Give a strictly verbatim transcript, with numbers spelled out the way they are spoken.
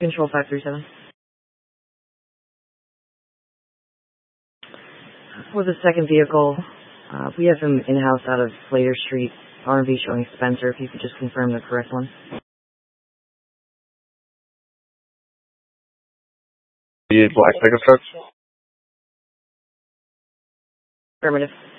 Control five three seven. For the second vehicle, uh, we have him in-house out of Slater Street, R and V showing Spencer, if you could just confirm the correct one. The black pickup truck? Affirmative.